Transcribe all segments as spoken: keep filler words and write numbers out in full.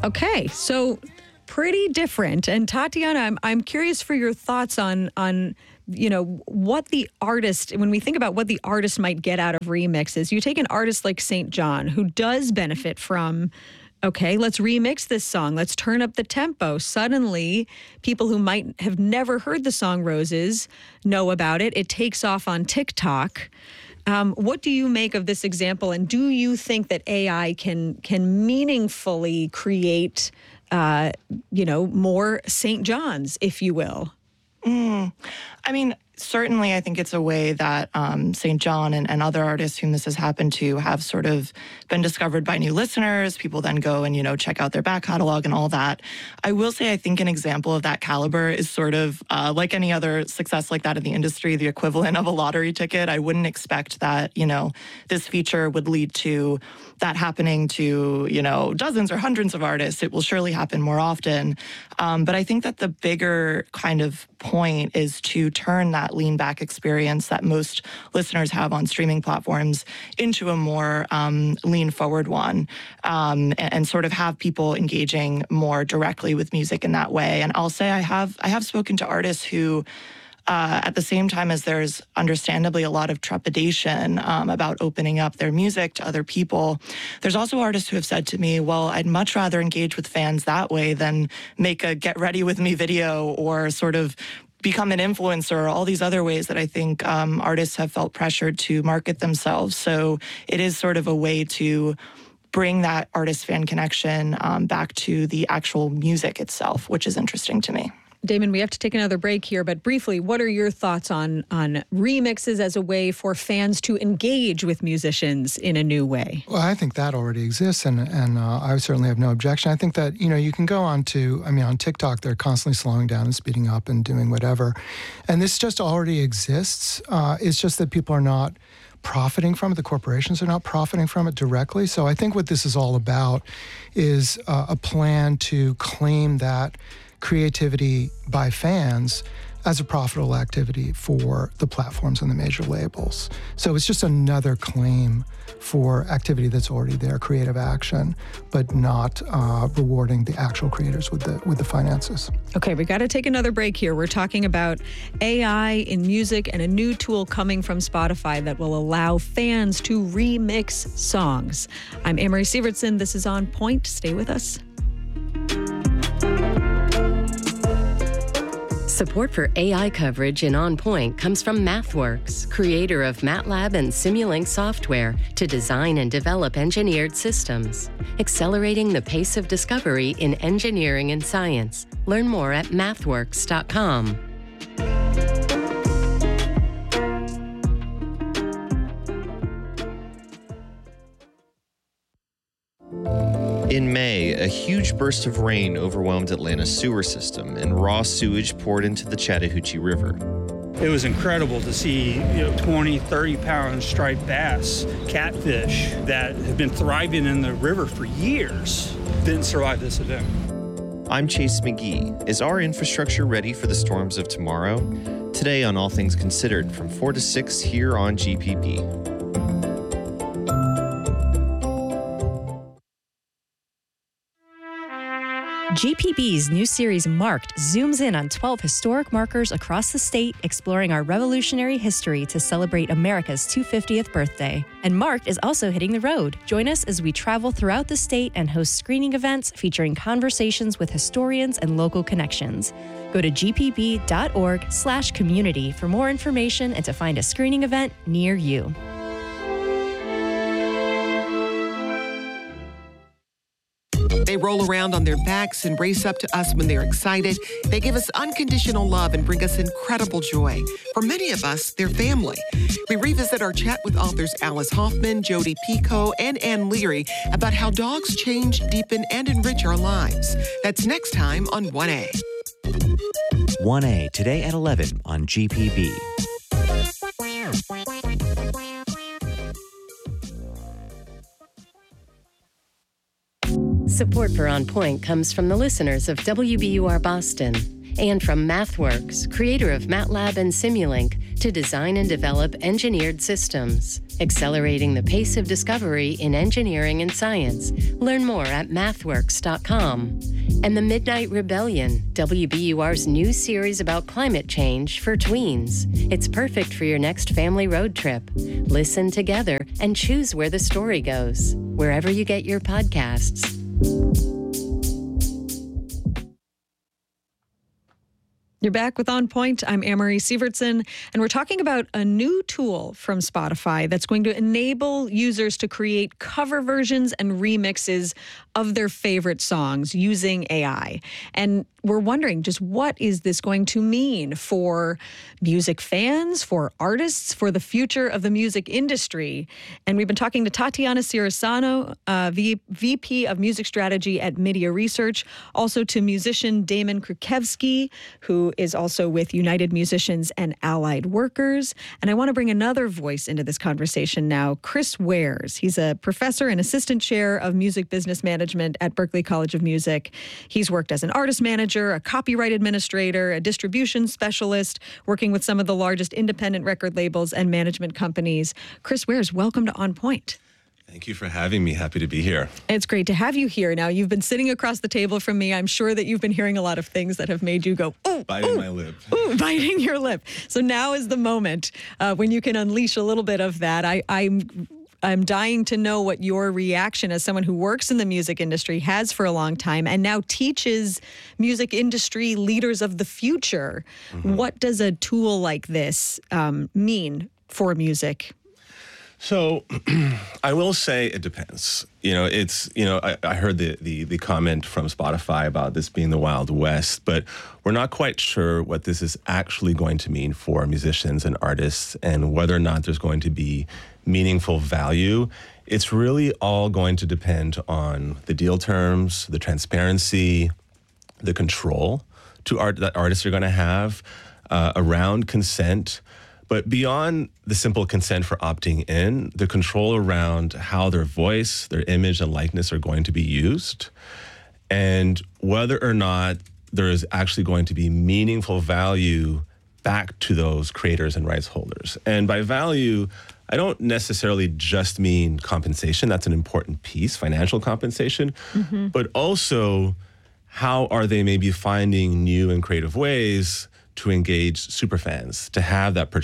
Okay, so pretty different. And Tatiana, I'm I'm curious for your thoughts on on you know what the artist, when we think about what the artist might get out of remixes. You take an artist like Saint John, who does benefit from, okay, let's remix this song. Let's turn up the tempo. Suddenly, people who might have never heard the song Roses know about it. It takes off on TikTok. Um, what do you make of this example? And do you think that A I can can meaningfully create, uh, you know, more Saint Johns, if you will? Mm. I mean, certainly I think it's a way that um, Saint John and, and other artists whom this has happened to have sort of been discovered by new listeners. People then go and, you know, check out their back catalog and all that. I will say I think an example of that caliber is sort of uh, like any other success like that in the industry, the equivalent of a lottery ticket. I wouldn't expect that, you know, this feature would lead to that happening to, you know, dozens or hundreds of artists. It will surely happen more often. Um, but I think that the bigger kind of point is to turn that lean back experience that most listeners have on streaming platforms into a more um, lean forward one, um, and, and sort of have people engaging more directly with music in that way. And I'll say I have I have spoken to artists who, Uh, at the same time as there's understandably a lot of trepidation um, about opening up their music to other people, there's also artists who have said to me, well, I'd much rather engage with fans that way than make a get ready with me video or sort of become an influencer, or all these other ways that I think um, artists have felt pressured to market themselves. So it is sort of a way to bring that artist-fan connection um, back to the actual music itself, which is interesting to me. Damon, we have to take another break here, but briefly, what are your thoughts on on remixes as a way for fans to engage with musicians in a new way? Well, I think that already exists, and and uh, I certainly have no objection. I think that, you know, you can go on to, I mean, on TikTok, they're constantly slowing down and speeding up and doing whatever, and this just already exists. Uh, it's just that people are not profiting from it. The corporations are not profiting from it directly. So I think what this is all about is uh, a plan to claim that creativity by fans as a profitable activity for the platforms and the major labels. So it's just another claim for activity that's already there, creative action, but not uh, rewarding the actual creators with the with the finances. Okay, we got to take another break here. We're talking about A I in music and a new tool coming from Spotify that will allow fans to remix songs. I'm Amory Sievertson. This is On Point. Stay with us. Support for A I coverage in On Point comes from MathWorks, creator of MATLAB and Simulink software to design and develop engineered systems, accelerating the pace of discovery in engineering and science. Learn more at mathworks dot com. In May, a huge burst of rain overwhelmed Atlanta's sewer system, and raw sewage poured into the Chattahoochee River. It was incredible to see, you know, twenty, thirty pound striped bass, catfish that have been thriving in the river for years, didn't survive this event. I'm Chase McGee. Is our infrastructure ready for the storms of tomorrow? Today on All Things Considered from four to six here on G P B. G P B's new series Marked zooms in on twelve historic markers across the state, exploring our revolutionary history to celebrate America's two hundred fiftieth birthday. And Marked is also hitting the road. Join us as we travel throughout the state and host screening events featuring conversations with historians and local connections. Go to g p b dot org slash community for more information and to find a screening event near you. They roll around on their backs and race up to us when they're excited. They give us unconditional love and bring us incredible joy. For many of us, they're family. We revisit our chat with authors Alice Hoffman, Jodi Picoult, and Ann Leary about how dogs change, deepen, and enrich our lives. That's next time on one A. one A, today at eleven on G P B. Support for On Point comes from the listeners of W B U R Boston. And from MathWorks, creator of MATLAB and Simulink, to design and develop engineered systems, accelerating the pace of discovery in engineering and science. Learn more at mathworks dot com. And The Midnight Rebellion, W B U R's new series about climate change for tweens. It's perfect for your next family road trip. Listen together and choose where the story goes, wherever you get your podcasts. You're back with On Point. I'm Anne-Marie Sievertson, and we're talking about a new tool from Spotify that's going to enable users to create cover versions and remixes of their favorite songs using A I. And we're wondering, just what is this going to mean for music fans, for artists, for the future of the music industry? And we've been talking to Tatiana Cirisano, uh, v- VP of Music Strategy at Media Research, also to musician Damon Krukewski, who is also with United Musicians and Allied Workers. And I want to bring another voice into this conversation now, Chris Wares. He's a professor and assistant chair of music business management at Berklee College of Music. He's worked as an artist manager, a copyright administrator, a distribution specialist, working with some of the largest independent record labels and management companies. Chris Wares, welcome to On Point. Thank you for having me. Happy to be here. It's great to have you here. Now, you've been sitting across the table from me. I'm sure that you've been hearing a lot of things that have made you go, ooh, biting ooh, my lip. Ooh, biting your lip. So now is the moment uh, when you can unleash a little bit of that. I, I'm I'm dying to know what your reaction as someone who works in the music industry, has for a long time, and now teaches music industry leaders of the future. Mm-hmm. What does a tool like this um, mean for music? So I will say it depends. You know, it's, you know, I, I heard the, the the comment from Spotify about this being the Wild West, but we're not quite sure what this is actually going to mean for musicians and artists and whether or not there's going to be meaningful value. It's really all going to depend on the deal terms, the transparency, the control to art that artists are going to have uh, around consent. But beyond the simple consent for opting in, the control around how their voice, their image, and likeness are going to be used, and whether or not there is actually going to be meaningful value back to those creators and rights holders. And by value, I don't necessarily just mean compensation. That's an important piece, financial compensation, mm-hmm. but also how are they maybe finding new and creative ways to engage superfans, to have that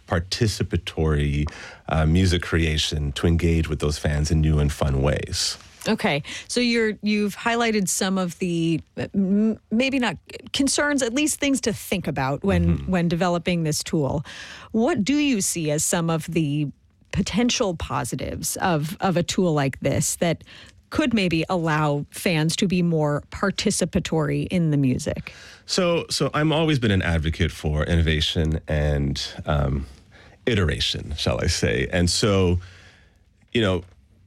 participatory uh, music creation, to engage with those fans in new and fun ways. Okay, so you're you've highlighted some of the m- maybe not concerns, at least things to think about when mm-hmm. when developing this tool. What do you see as some of the potential positives of of a tool like this that could maybe allow fans to be more participatory in the music? So, so I'm always been an advocate for innovation and um, iteration, shall I say. And so, you know,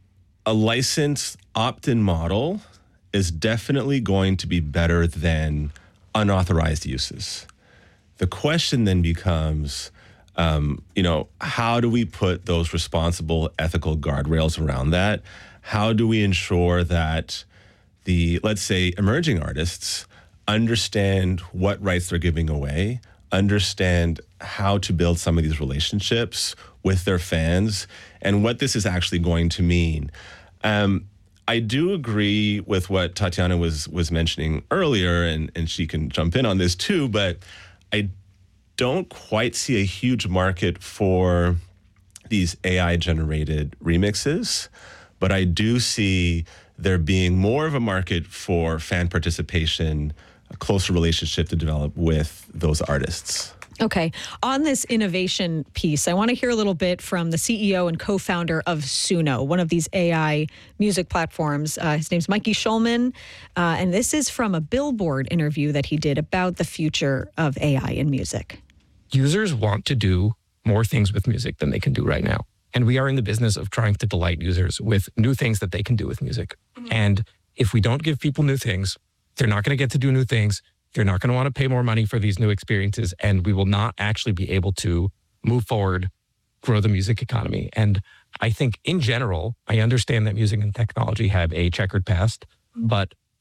a licensed opt-in model is definitely going to be better than unauthorized uses. The question then becomes, um, you know, how do we put those responsible ethical guardrails around that? How do we ensure that the, let's say, emerging artists understand what rights they're giving away, understand how to build some of these relationships with their fans, and what this is actually going to mean? Um, I do agree with what Tatiana was was mentioning earlier, and, and she can jump in on this too, but I don't quite see a huge market for these A I-generated remixes. But I do see there being more of a market for fan participation, a closer relationship to develop with those artists. Okay. On this innovation piece, I want to hear a little bit from the C E O and co-founder of Suno, one of these A I music platforms. Uh, his name's Mikey Schulman, uh, and this is from a Billboard interview that he did about the future of A I in music. Users want to do more things with music than they can do right now. And we are in the business of trying to delight users with new things that they can do with music. Mm-hmm. And if we don't give people new things, they're not going to get to do new things. They're not going to want to pay more money for these new experiences. And we will not actually be able to move forward, grow the music economy. And I think in general, I understand that music and technology have a checkered past, but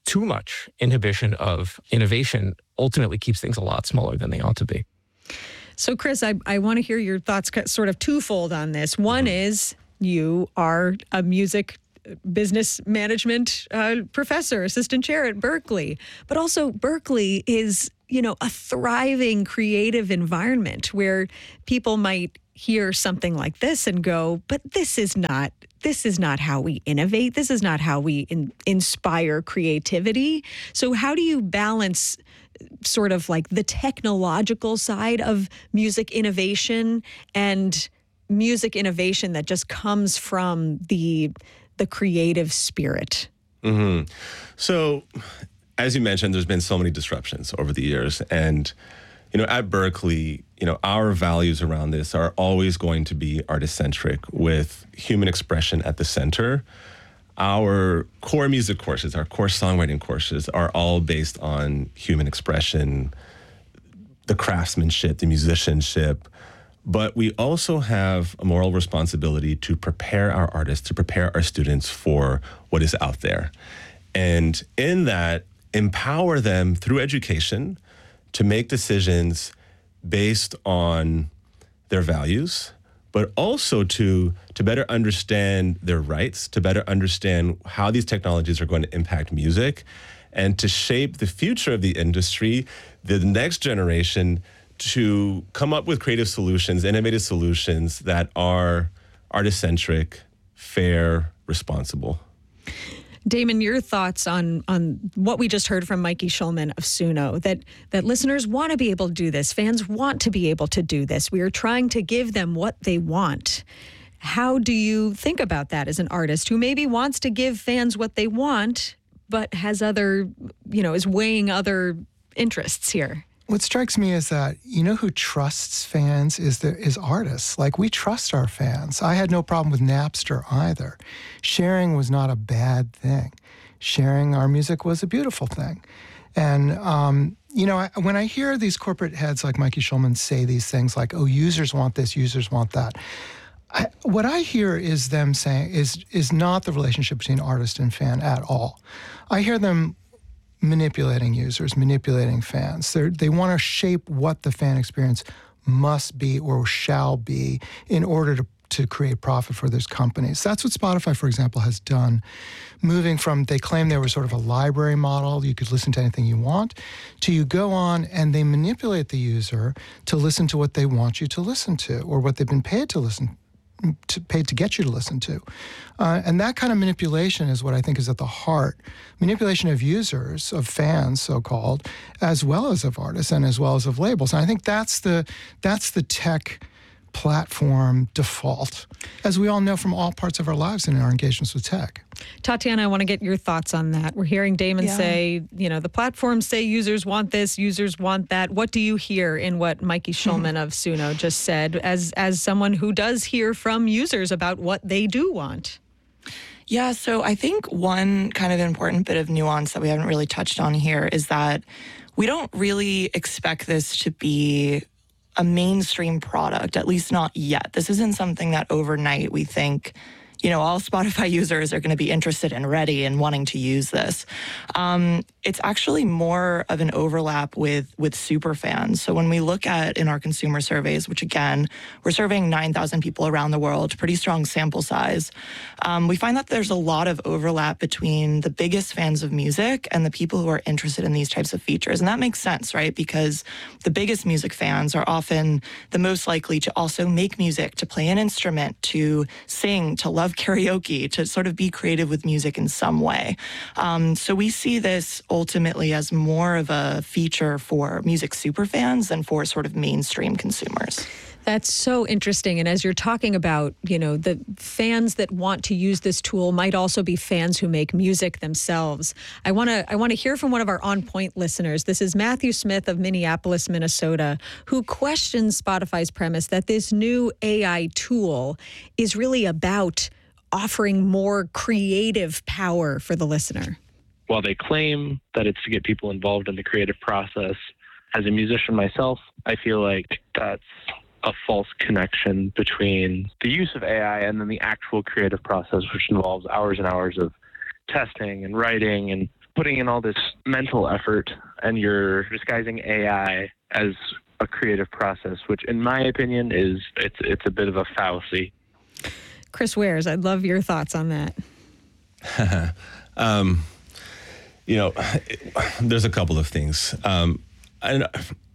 too much inhibition of innovation ultimately keeps things a lot smaller than they ought to be. So, Chris, I, I want to hear your thoughts sort of twofold on this. One mm-hmm. is you are a music business management uh, professor, assistant chair at Berklee, but also Berklee is, you know, a thriving creative environment where people might hear something like this and go, but this is not, this is not how we innovate. This is not how we in, inspire creativity. So how do you balance sort of like the technological side of music innovation and music innovation that just comes from the the creative spirit? Mm-hmm. So, as you mentioned, there's been so many disruptions over the years. And, you know, at Berklee, you know, our values around this are always going to be artist-centric with human expression at the center. Our core music courses, our core songwriting courses are all based on human expression, the craftsmanship, the musicianship. But we also have a moral responsibility to prepare our artists, to prepare our students for what is out there. And in that, empower them through education to make decisions based on their values, but also to, to better understand their rights, to better understand how these technologies are going to impact music, and to shape the future of the industry, the next generation, to come up with creative solutions, innovative solutions that are artist-centric, fair, responsible. Damon, your thoughts on on what we just heard from Mikey Schulman of Suno, that that listeners want to be able to do this, fans want to be able to do this. We are trying to give them what they want. How do you think about that as an artist who maybe wants to give fans what they want, but has other, you know, is weighing other interests here? What strikes me is that, you know, who trusts fans is the is artists. Like, we trust our fans. I had no problem with Napster either. Sharing was not a bad thing. Sharing our music was a beautiful thing. And, um, you know, I, when I hear these corporate heads like Mikey Schulman say these things like, oh, users want this, users want that, I, what I hear is them saying is is not the relationship between artist and fan at all. I hear them manipulating users, manipulating fans. They're, they want to shape what the fan experience must be or shall be in order to, to create profit for those companies. That's what Spotify, for example, has done, moving from, they claim they were sort of a library model, you could listen to anything you want, to you go on and they manipulate the user to listen to what they want you to listen to or what they've been paid to listen to. To, paid to get you to listen to. Uh, and that kind of manipulation is what I think is at the heart. Manipulation of users, of fans, so-called, as well as of artists and as well as of labels. And I think that's the that's the tech platform default, as we all know from all parts of our lives and in our engagements with tech. Tatiana, I want to get your thoughts on that. We're hearing Damon Yeah. say, you know, the platforms say users want this, users want that. What do you hear in what Mikey Schulman of Suno just said as as someone who does hear from users about what they do want? Yeah, so I think one kind of important bit of nuance that we haven't really touched on here is that we don't really expect this to be a mainstream product, at least not yet. This isn't something that overnight we think, you know, all Spotify users are going to be interested and ready and wanting to use this. Um, it's actually more of an overlap with with super fans. So when we look at in our consumer surveys, which again, we're surveying nine thousand people around the world, pretty strong sample size, um, we find that there's a lot of overlap between the biggest fans of music and the people who are interested in these types of features. And that makes sense, right? Because the biggest music fans are often the most likely to also make music, to play an instrument, to sing, to love karaoke, to sort of be creative with music in some way. Um, so we see this ultimately as more of a feature for music superfans than for sort of mainstream consumers. That's so interesting. And as you're talking about, you know, the fans that want to use this tool might also be fans who make music themselves. I want to I want to hear from one of our On Point listeners. This is Matthew Smith of Minneapolis, Minnesota, who questions Spotify's premise that this new A I tool is really about offering more creative power for the listener. While they claim that it's to get people involved in the creative process, as a musician myself, I feel like that's a false connection between the use of A I and then the actual creative process, which involves hours and hours of testing and writing and putting in all this mental effort and you're disguising A I as a creative process, which in my opinion is it's it's a bit of a fallacy. Chris Wares, I'd love your thoughts on that. um, you know, there's a couple of things. Um, I,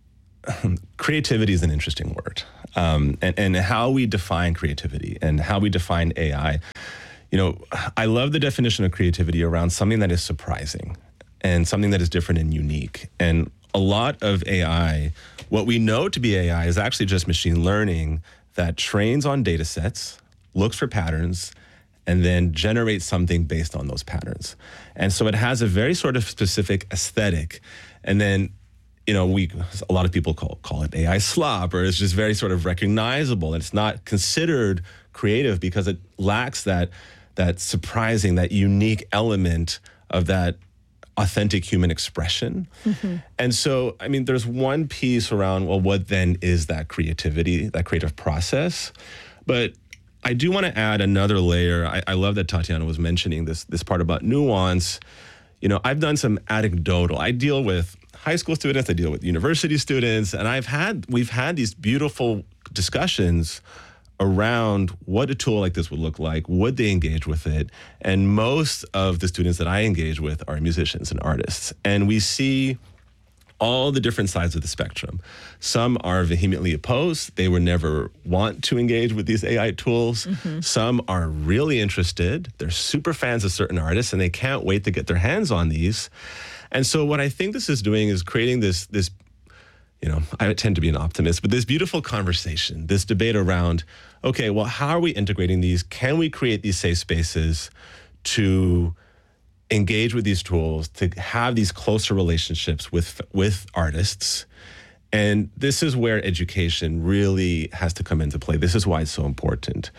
creativity is an interesting word. Um, and, and how we define creativity and how we define A I. You know, I love the definition of creativity around something that is surprising and something that is different and unique. And a lot of A I, what we know to be A I is actually just machine learning that trains on data sets, looks for patterns, and then generates something based on those patterns. And so it has a very sort of specific aesthetic. And then, you know, we a lot of people call call it A I slop, or it's just very sort of recognizable. It's not considered creative because it lacks that that surprising, that unique element of that authentic human expression. Mm-hmm. And so, I mean, there's one piece around, well, what then is that creativity, that creative process? But I do want to add another layer. I, I love that Tatiana was mentioning this, this part about nuance. You know, I've done some anecdotal, I deal with high school students, I deal with university students, and I've had, we've had these beautiful discussions around what a tool like this would look like, would they engage with it? And most of the students that I engage with are musicians and artists. And we see all the different sides of the spectrum. Some are vehemently opposed. They would never want to engage with these A I tools. Mm-hmm. Some are really interested. They're super fans of certain artists and they can't wait to get their hands on these. And so what I think this is doing is creating this, this, you know, I tend to be an optimist, but this beautiful conversation, this debate around, okay, well, how are we integrating these? Can we create these safe spaces to engage with these tools, to have these closer relationships with with artists? And this is where education really has to come into play. This is why it's so important.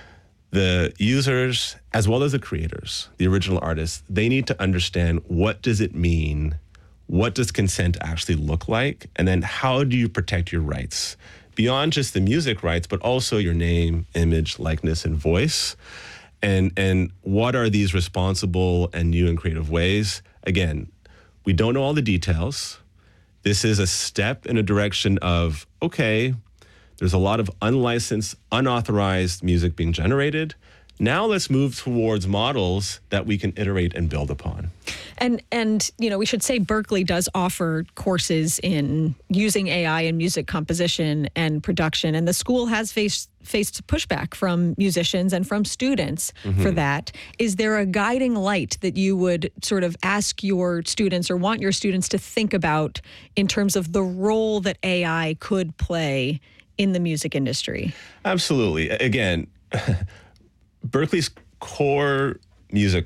The users, as well as the creators, the original artists, they need to understand, what does it mean? What does consent actually look like? And then how do you protect your rights? Beyond just the music rights, but also your name, image, likeness, and voice. And, and what are these responsible and new and creative ways? Again, we don't know all the details. This is a step in a direction of, okay, there's a lot of unlicensed, unauthorized music being generated. Now let's move towards models that we can iterate and build upon. And, and you know, we should say Berklee does offer courses in using A I in music composition and production. And the school has faced, faced pushback from musicians and from students mm-hmm. for that. Is there a guiding light that you would sort of ask your students or want your students to think about in terms of the role that A I could play in the music industry? Absolutely. Again, Berklee's core music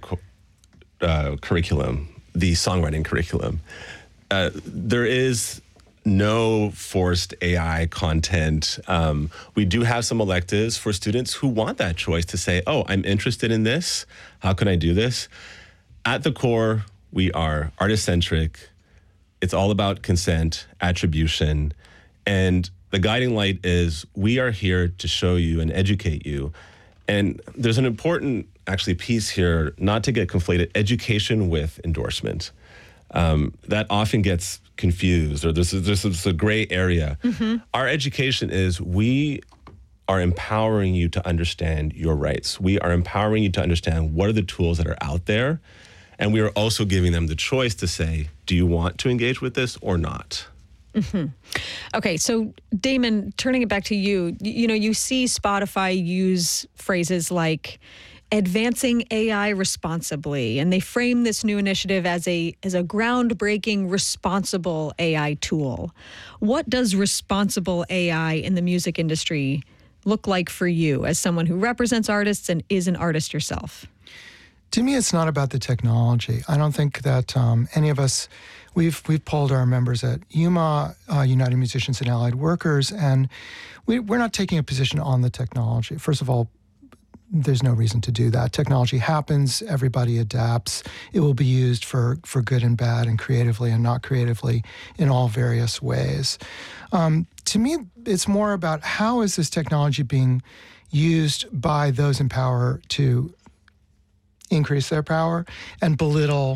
uh, curriculum, the songwriting curriculum, uh, there is no forced A I content. Um, we do have some electives for students who want that choice to say, oh, I'm interested in this. How can I do this? At the core, we are artist-centric. It's all about consent, attribution, and the guiding light is we are here to show you and educate you. And there's an important, actually, piece here, not to get conflated, education with endorsement. Um, that often gets confused, or there's, there's, there's a gray area. Mm-hmm. Our education is we are empowering you to understand your rights. We are empowering you to understand what are the tools that are out there. And we are also giving them the choice to say, do you want to engage with this or not? Mm-hmm. Okay, so Damon, turning it back to you, you know, you see Spotify use phrases like advancing A I responsibly, and they frame this new initiative as a as a groundbreaking, responsible A I tool. What does responsible A I in the music industry look like for you as someone who represents artists and is an artist yourself? To me, it's not about the technology. I don't think that um, any of us, we've we've polled our members at U M A, uh, United Musicians and Allied Workers, and we, we're not taking a position on the technology. First of all, there's no reason to do that. Technology happens, everybody adapts. It will be used for, for good and bad and creatively and not creatively in all various ways. Um, to me, it's more about how is this technology being used by those in power to increase their power and belittle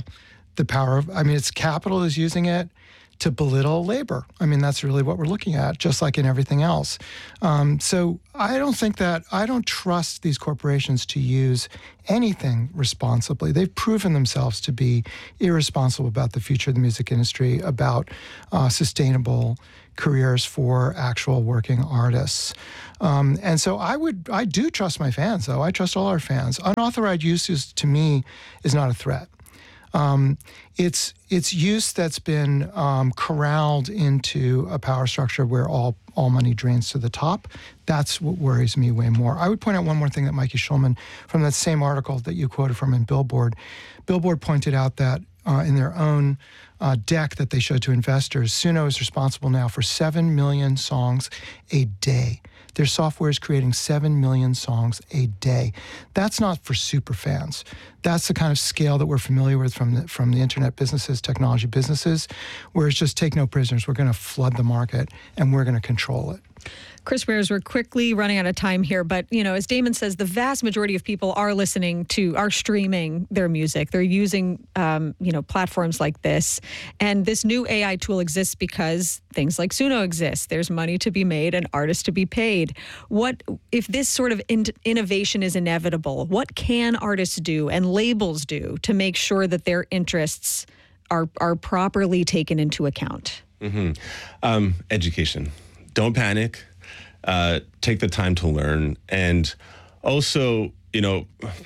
the power of, I mean, it's capital is using it to belittle labor. I mean, that's really what we're looking at, just like in everything else. Um, so I don't think that, I don't trust these corporations to use anything responsibly. They've proven themselves to be irresponsible about the future of the music industry, about uh, sustainable careers for actual working artists. Um, and so I would, I do trust my fans, though. I trust all our fans. Unauthorized use is, to me, is not a threat. Um, it's it's use that's been um, corralled into a power structure where all all money drains to the top. That's what worries me way more. I would point out one more thing that Mikey Schulman, from that same article that you quoted from in Billboard, Billboard pointed out that uh, in their own uh, deck that they showed to investors, Suno is responsible now for seven million songs a day. Their software is creating seven million songs a day. That's not for super fans. That's the kind of scale that we're familiar with from the, from the internet businesses, technology businesses, where it's just take no prisoners. We're going to flood the market and we're going to control it. Chris Wares, we're quickly running out of time here, but, you know, as Damon says, the vast majority of people are listening to, are streaming their music. They're using, um, you know, platforms like this. And this new A I tool exists because things like Suno exist. There's money to be made and artists to be paid. What, if this sort of in- innovation is inevitable, what can artists do and labels do to make sure that their interests are, are properly taken into account? Mm-hmm. Um, education. Don't panic. Uh, take the time to learn. And also, you know,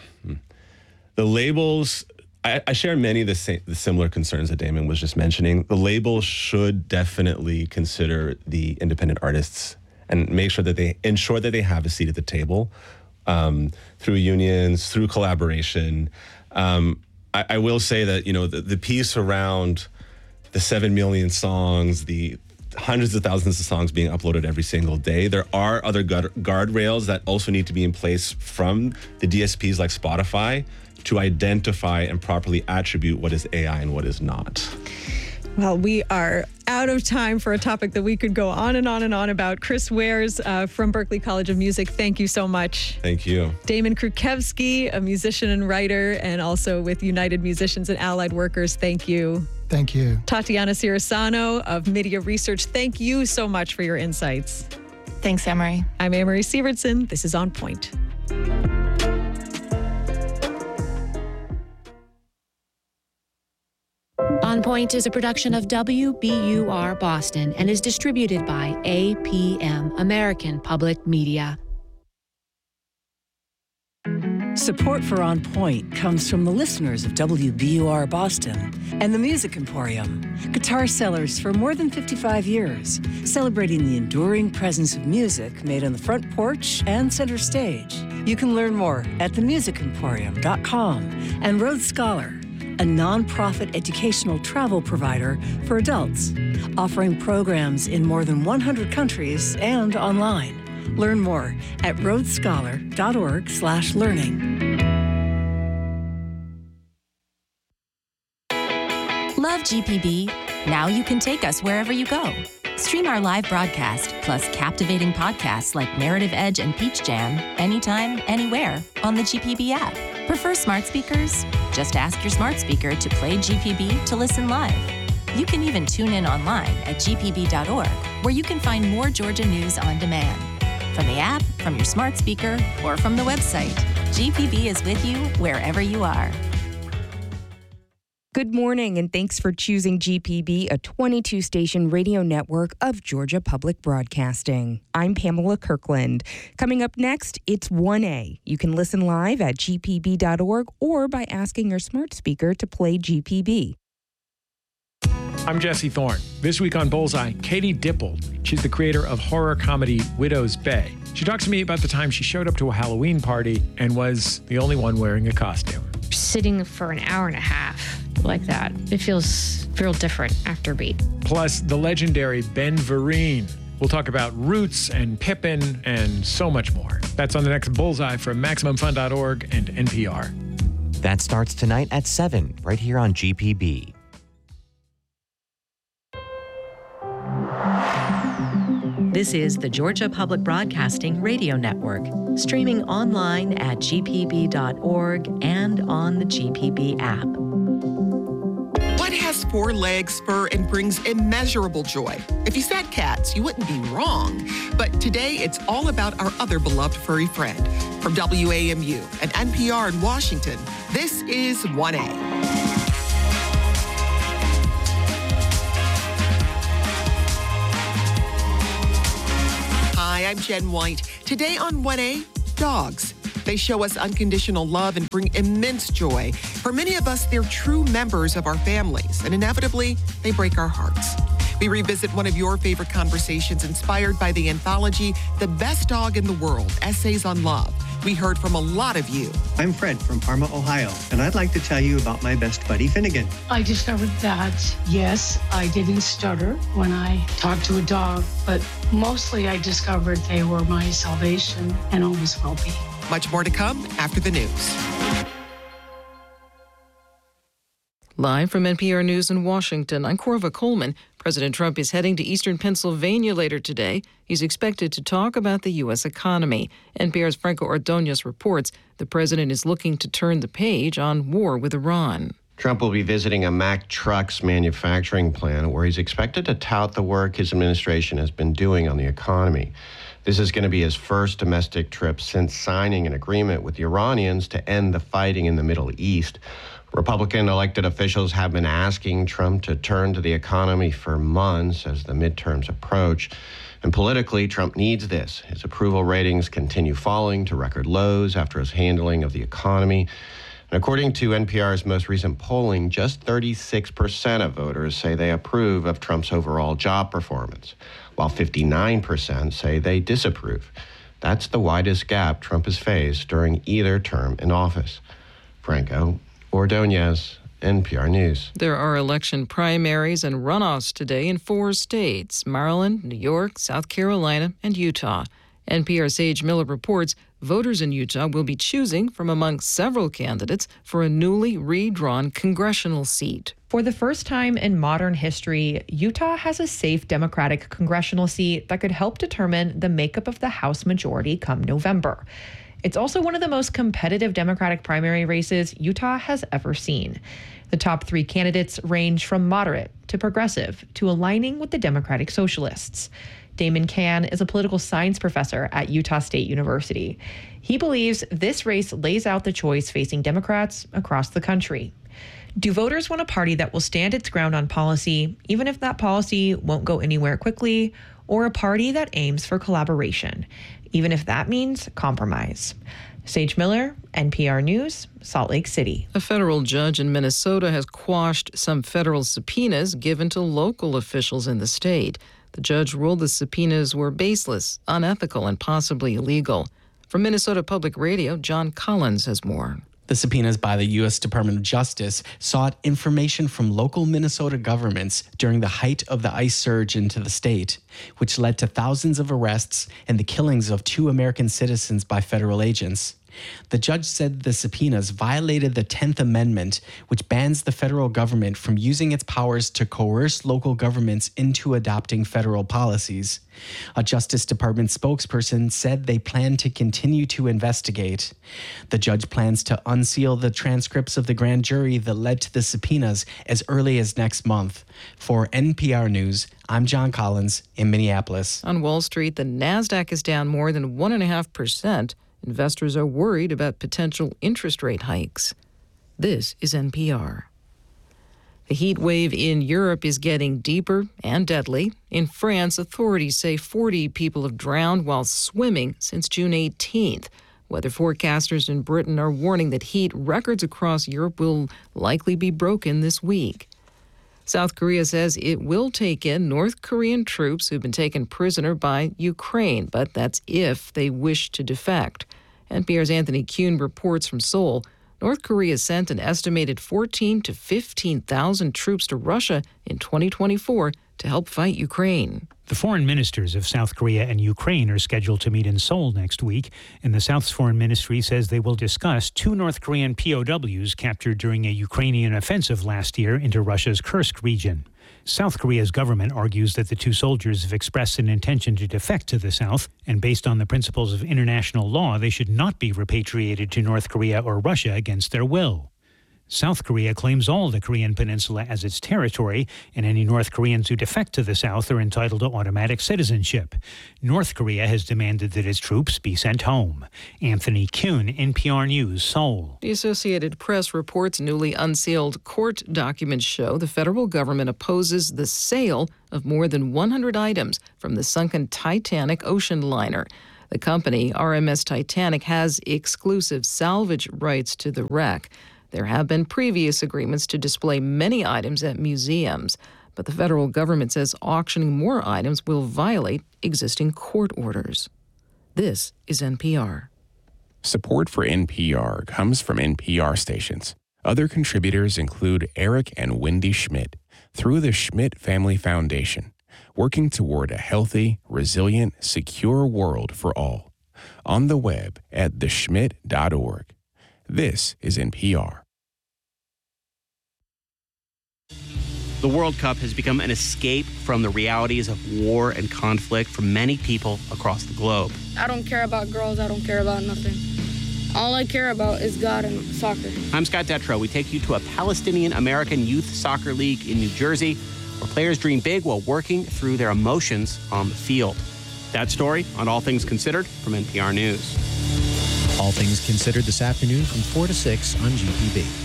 the labels, I, I share many of the, sa- the similar concerns that Damon was just mentioning. The labels should definitely consider the independent artists and make sure that they ensure that they have a seat at the table um, through unions, through collaboration. Um, I, I will say that, you know, the, the piece around the seven million songs, the hundreds of thousands of songs being uploaded every single day. There are other guard, guardrails that also need to be in place from the D S Ps like Spotify to identify and properly attribute what is A I and what is not. Well, we are out of time for a topic that we could go on and on and on about. Chris Wares uh, from Berklee College of Music, thank you so much. Thank you. Damon Krukowski, a musician and writer, and also with United Musicians and Allied Workers, thank you. Thank you. Tatiana Cirasano of Media Research, thank you so much for your insights. Thanks, Amory. I'm Amory Sievertson. This is On Point. On Point is a production of W B U R Boston and is distributed by A P M, American Public Media. Support for On Point comes from the listeners of W B U R Boston and the Music Emporium, guitar sellers for more than fifty-five years, celebrating the enduring presence of music made on the front porch and center stage. You can learn more at the music emporium dot com and Rhodes Scholar, a nonprofit educational travel provider for adults, offering programs in more than one hundred countries and online. Learn more at rhodes scholar dot org slash learning. Love G P B? Now you can take us wherever you go. Stream our live broadcast, plus captivating podcasts like Narrative Edge and Peach Jam, anytime, anywhere on the G P B app. Prefer smart speakers? Just ask your smart speaker to play G P B to listen live. You can even tune in online at g p b dot org, where you can find more Georgia news on demand. From the app, from your smart speaker, or from the website, G P B is with you wherever you are. Good morning, and thanks for choosing G P B, a twenty-two station radio network of Georgia Public Broadcasting. I'm Pamela Kirkland. Coming up next, it's one A. You can listen live at g p b dot org or by asking your smart speaker to play G P B. I'm Jesse Thorne. This week on Bullseye, Katie Dippold. She's the creator of horror comedy Widow's Bay. She talks to me about the time she showed up to a Halloween party and was the only one wearing a costume. Sitting for an hour and a half like that, it feels real different after beat. Plus, the legendary Ben Vereen. We'll talk about Roots and Pippin and so much more. That's on the next Bullseye from Maximum Fun dot org and N P R. That starts tonight at seven, right here on G P B. This is the Georgia Public Broadcasting Radio Network, streaming online at g p b dot org and on the G P B app. It has four legs, fur, and brings immeasurable joy. If you said cats, you wouldn't be wrong. But today, it's all about our other beloved furry friend. From W A M U and N P R in Washington, this is one A. Hi, I'm Jen White. Today on one A, dogs. They show us unconditional love and bring immense joy. For many of us, they're true members of our families, and inevitably, they break our hearts. We revisit one of your favorite conversations inspired by the anthology, The Best Dog in the World, Essays on Love. We heard from a lot of you. I'm Fred from Parma, Ohio, and I'd like to tell you about my best buddy, Finnegan. I discovered that, yes, I didn't stutter when I talked to a dog, but mostly I discovered they were my salvation and always will be. Much more to come after the news. Live from N P R News in Washington, I'm Corva Coleman. President Trump is heading to eastern Pennsylvania later today. He's expected to talk about the U S economy. N P R's Franco Ordonez reports the president is looking to turn the page on war with Iran. Trump will be visiting a Mack Trucks manufacturing plant where he's expected to tout the work his administration has been doing on the economy. This is going to be his first domestic trip since signing an agreement with the Iranians to end the fighting in the Middle East. Republican elected officials have been asking Trump to turn to the economy for months as the midterms approach. And politically, Trump needs this. His approval ratings continue falling to record lows after his handling of the economy. And according to N P R's most recent polling, just thirty-six percent of voters say they approve of Trump's overall job performance, while fifty-nine percent say they disapprove. That's the widest gap Trump has faced during either term in office. Franco Ordonez, N P R News. There are election primaries and runoffs today in four states: Maryland, New York, South Carolina, and Utah. N P R's Sage Miller reports voters in Utah will be choosing from among several candidates for a newly redrawn congressional seat. For the first time in modern history, Utah has a safe Democratic congressional seat that could help determine the makeup of the House majority come November. It's also one of the most competitive Democratic primary races Utah has ever seen. The top three candidates range from moderate to progressive to aligning with the Democratic Socialists. Damon Cann is a political science professor at Utah State University. He believes this race lays out the choice facing Democrats across the country. Do voters want a party that will stand its ground on policy, even if that policy won't go anywhere quickly, or a party that aims for collaboration, even if that means compromise? Sage Miller, N P R News, Salt Lake City. A federal judge in Minnesota has quashed some federal subpoenas given to local officials in the state. The judge ruled the subpoenas were baseless, unethical, and possibly illegal. From Minnesota Public Radio, John Collins has more. The subpoenas by the U S Department of Justice sought information from local Minnesota governments during the height of the ICE surge into the state, which led to thousands of arrests and the killings of two American citizens by federal agents. The judge said the subpoenas violated the tenth Amendment, which bans the federal government from using its powers to coerce local governments into adopting federal policies. A Justice Department spokesperson said they plan to continue to investigate. The judge plans to unseal the transcripts of the grand jury that led to the subpoenas as early as next month. For N P R News, I'm John Collins in Minneapolis. On Wall Street, the NASDAQ is down more than one point five percent. Investors are worried about potential interest rate hikes. This is N P R. The heat wave in Europe is getting deeper and deadly. In France, authorities say forty people have drowned while swimming since June eighteenth. Weather forecasters in Britain are warning that heat records across Europe will likely be broken this week. South Korea says it will take in North Korean troops who've been taken prisoner by Ukraine, but that's if they wish to defect. N P R's Anthony Kuhn reports from Seoul. North Korea sent an estimated fourteen to fifteen thousand troops to Russia in twenty twenty-four to help fight Ukraine. The foreign ministers of South Korea and Ukraine are scheduled to meet in Seoul next week, and the South's foreign ministry says they will discuss two North Korean P O Ws captured during a Ukrainian offensive last year into Russia's Kursk region. South Korea's government argues that the two soldiers have expressed an intention to defect to the South, and based on the principles of international law, they should not be repatriated to North Korea or Russia against their will. South Korea claims all the Korean peninsula as its territory, and any North Koreans who defect to the South are entitled to automatic citizenship. North Korea has demanded that its troops be sent home. Anthony Kuhn, N P R News, Seoul. The Associated Press reports newly unsealed court documents show the federal government opposes the sale of more than one hundred items from the sunken Titanic ocean liner. The company, R M S Titanic, has exclusive salvage rights to the wreck. There have been previous agreements to display many items at museums, but the federal government says auctioning more items will violate existing court orders. This is N P R. Support for N P R comes from N P R stations. Other contributors include Eric and Wendy Schmidt through the Schmidt Family Foundation, working toward a healthy, resilient, secure world for all. On the web at the schmidt dot org. This is N P R. The World Cup has become an escape from the realities of war and conflict for many people across the globe. I don't care about girls. I don't care about nothing. All I care about is God and soccer. I'm Scott Detrow. We take you to a Palestinian-American youth soccer league in New Jersey, where players dream big while working through their emotions on the field. That story on All Things Considered from N P R News. All Things Considered this afternoon from four to six on G P B.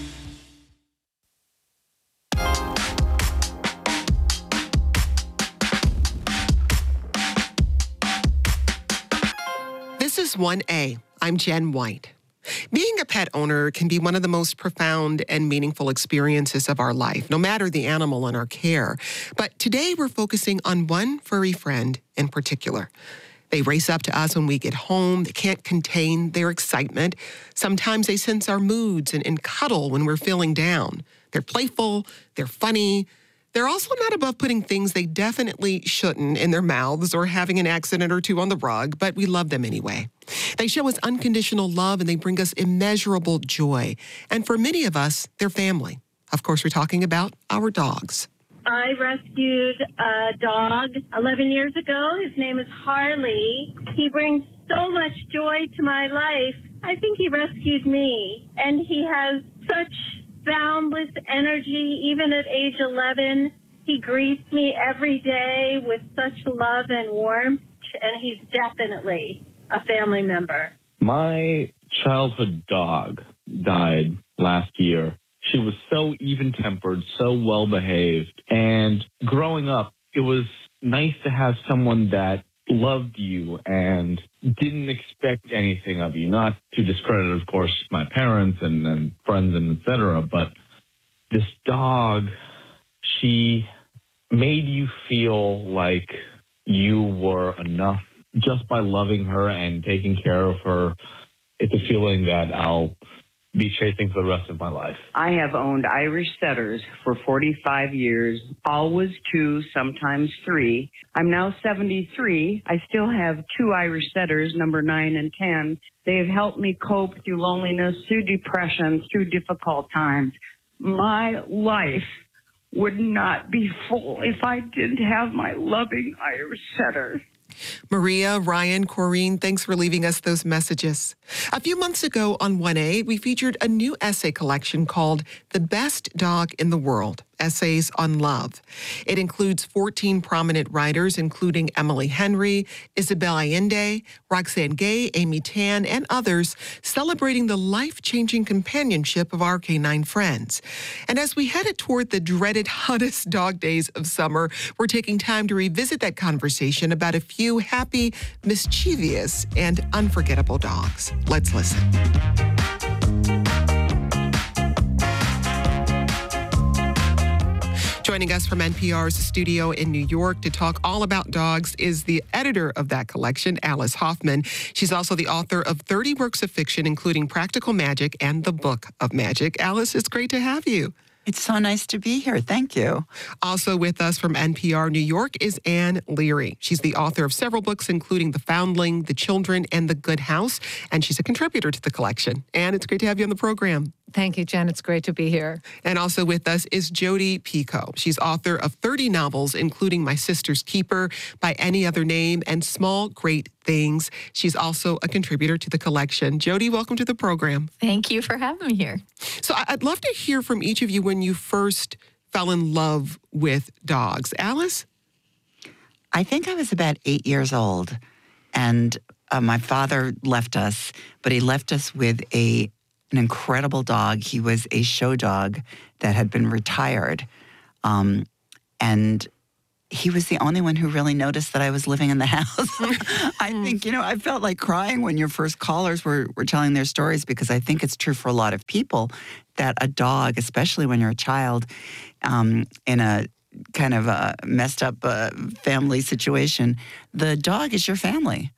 This is one A. I'm Jen White. Being a pet owner can be one of the most profound and meaningful experiences of our life, no matter the animal in our care. But today we're focusing on one furry friend in particular. They race up to us when we get home. They can't contain their excitement. Sometimes they sense our moods and, and cuddle when we're feeling down. They're playful. They're funny. They're also not above putting things they definitely shouldn't in their mouths or having an accident or two on the rug, but we love them anyway. They show us unconditional love and they bring us immeasurable joy. And for many of us, they're family. Of course, we're talking about our dogs. I rescued a dog eleven years ago. His name is Harley. He brings so much joy to my life. I think he rescued me, and he has such boundless energy. Even at age eleven, he greets me every day with such love and warmth, and he's definitely a family member. My childhood dog died last year. She was so even-tempered, so well-behaved. And growing up, it was nice to have someone that loved you and didn't expect anything of you. Not to discredit, of course, my parents and, and friends and et cetera, but this dog, she made you feel like you were enough just by loving her and taking care of her. It's a feeling that I'll be chasing for the rest of my life. I have owned Irish setters for forty-five years, always two, sometimes three. I'm now seventy-three. I still have two Irish setters, number nine and ten. They have helped me cope through loneliness, through depression, through difficult times. My life would not be full if I didn't have my loving Irish setter. Maria, Ryan, Corrine, thanks for leaving us those messages. A few months ago on one A, we featured a new essay collection called The Best Dog in the World, Essays on Love. It includes fourteen prominent writers, including Emily Henry, Isabel Allende, Roxane Gay, Amy Tan, and others, celebrating the life-changing companionship of our canine friends. And as we headed toward the dreaded hottest dog days of summer, we're taking time to revisit that conversation about a few happy, mischievous, and unforgettable dogs. Let's listen. Joining us from N P R's studio in New York to talk all about dogs is the editor of that collection, Alice Hoffman. She's also the author of thirty works of fiction, including Practical Magic and The Book of Magic. Alice, it's great to have you. It's so nice to be here. Thank you. Also with us from N P R New York is Anne Leary. She's the author of several books, including The Foundling, The Children, and The Good House, and she's a contributor to the collection. Anne, it's great to have you on the program. Thank you, Jen. It's great to be here. And also with us is Jodi Picoult. She's author of thirty novels, including My Sister's Keeper, By Any Other Name, and Small Great things. She's also a contributor to the collection. Jody, welcome to the program. Thank you for having me here. So I'd love to hear from each of you when you first fell in love with dogs. Alice? I think I was about eight years old, and uh, my father left us, but he left us with a an incredible dog. He was a show dog that had been retired, um, and he was the only one who really noticed that I was living in the house. I think, you know, I felt like crying when your first callers were, were telling their stories, because I think it's true for a lot of people that a dog, especially when you're a child, um, in a kind of a messed up uh, family situation, the dog is your family.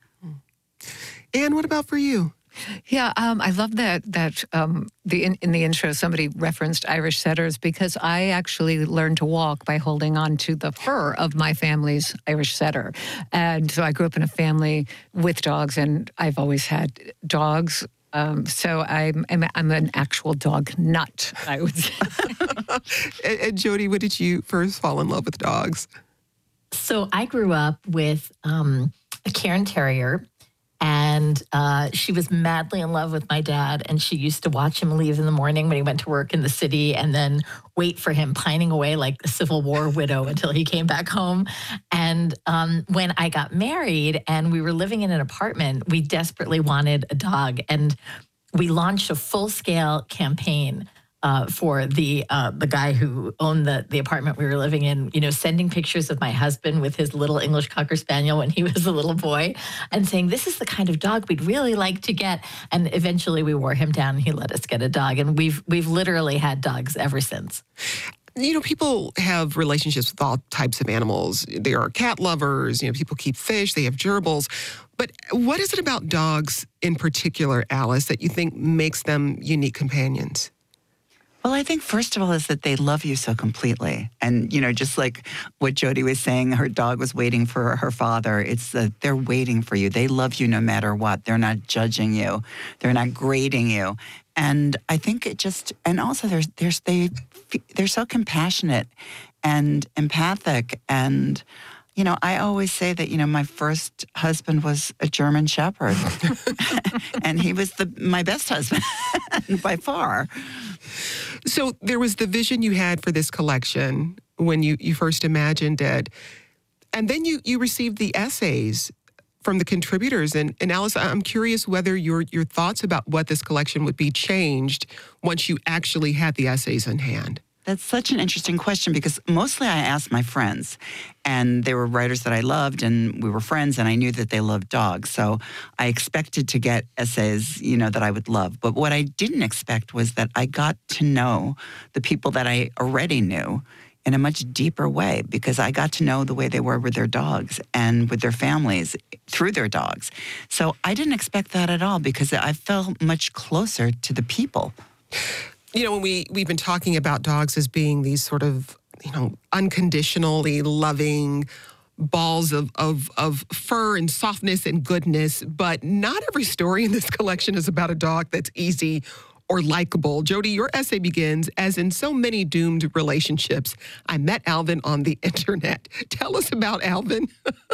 And what about for you? Yeah, um, I love that that um, the in, in the intro somebody referenced Irish setters, because I actually learned to walk by holding on to the fur of my family's Irish setter. And so I grew up in a family with dogs, and I've always had dogs. Um, so I'm, I'm I'm an actual dog nut, I would say. and, and Jody, when did you first fall in love with dogs? So I grew up with um, a Cairn Terrier. And uh, she was madly in love with my dad, and she used to watch him leave in the morning when he went to work in the city, and then wait for him pining away like a Civil War widow until he came back home. And um, when I got married and we were living in an apartment, we desperately wanted a dog, and we launched a full-scale campaign Uh, for the uh, the guy who owned the, the apartment we were living in, you know, sending pictures of my husband with his little English Cocker Spaniel when he was a little boy, and saying, this is the kind of dog we'd really like to get. And eventually we wore him down and he let us get a dog. And we've we've literally had dogs ever since. You know, people have relationships with all types of animals. There are cat lovers, you know, people keep fish, they have gerbils. But what is it about dogs in particular, Alice, that you think makes them unique companions? Well, I think first of all is that they love you so completely. And, you know, just like what Jody was saying, her dog was waiting for her father. It's that they're waiting for you. They love you no matter what. They're not judging you. They're not grading you. And I think it just, and also they're, they're, they, they're so compassionate and empathic. And, you know, I always say that, you know, my first husband was a German Shepherd. And he was the my best husband by far. So there was the vision you had for this collection when you, you first imagined it. And then you, you received the essays from the contributors. And, and Alice, I'm curious whether your, your thoughts about what this collection would be changed once you actually had the essays in hand. That's such an interesting question, because mostly I asked my friends, and they were writers that I loved, and we were friends, and I knew that they loved dogs. So I expected to get essays, you know, that I would love. But what I didn't expect was that I got to know the people that I already knew in a much deeper way, because I got to know the way they were with their dogs and with their families through their dogs. So I didn't expect that at all, because I felt much closer to the people. You know, when we, we've been talking about dogs as being these sort of, you know, unconditionally loving balls of, of, of fur and softness and goodness, but not every story in this collection is about a dog that's easy or likable. Jody, your essay begins, as in so many doomed relationships, I met Alvin on the internet. Tell us about Alvin.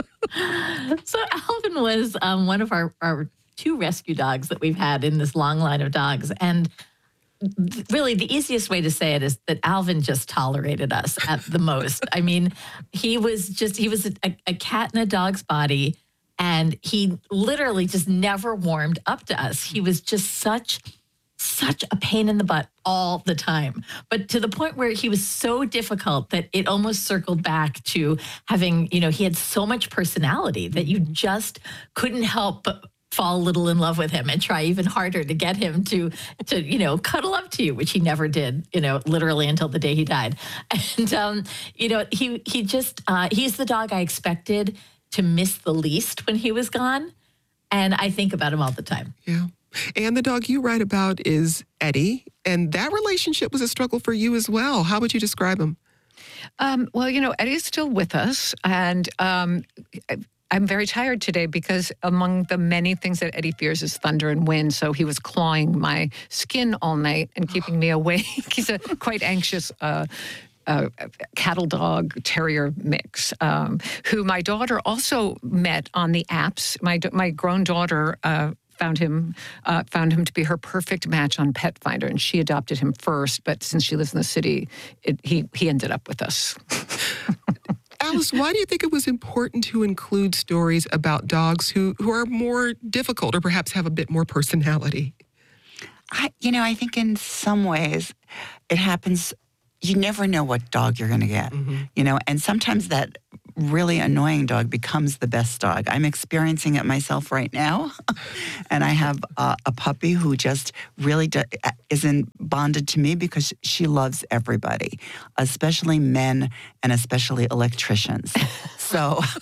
So Alvin was um, one of our, our two rescue dogs that we've had in this long line of dogs. And really, the easiest way to say it is that Alvin just tolerated us at the most. I mean, he was just, he was a, a cat in a dog's body, and he literally just never warmed up to us. He was just such, such a pain in the butt all the time, but to the point where he was so difficult that it almost circled back to having, you know, he had so much personality that you just couldn't help but fall a little in love with him and try even harder to get him to, to you know, cuddle up to you, which he never did, you know, literally until the day he died. And, um, you know, he, he just, uh, he's the dog I expected to miss the least when he was gone. And I think about him all the time. Yeah. And the dog you write about is Eddie. And that relationship was a struggle for you as well. How would you describe him? Um, well, you know, Eddie's still with us. And um, I'm very tired today because among the many things that Eddie fears is thunder and wind. So he was clawing my skin all night and keeping me awake. He's a quite anxious uh a cattle dog terrier mix, um, who my daughter also met on the apps. My my grown daughter uh, found him uh, found him to be her perfect match on Pet Finder, and she adopted him first. But since she lives in the city, it, he he ended up with us. Alice, why do you think it was important to include stories about dogs who, who are more difficult or perhaps have a bit more personality? I, you know, I think in some ways it happens, you never know what dog you're going to get, mm-hmm. you know, and sometimes that really annoying dog becomes the best dog. I'm experiencing it myself right now, and I have uh, a puppy who just really do, isn't bonded to me because she loves everybody, especially men and especially electricians. So